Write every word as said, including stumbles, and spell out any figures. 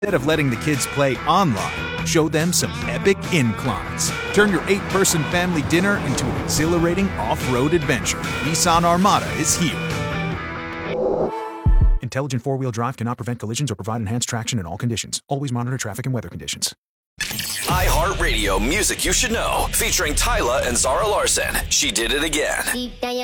Instead of letting the kids play online, show them some epic inclines. Turn your eight-person family dinner into an exhilarating off-road adventure. Nissan Armada is here. Intelligent four-wheel drive cannot prevent collisions or provide enhanced traction in all conditions. Always monitor traffic and weather conditions. iHeartRadio Music You Should Know, featuring Tyla and Zara Larson. She Did It Again.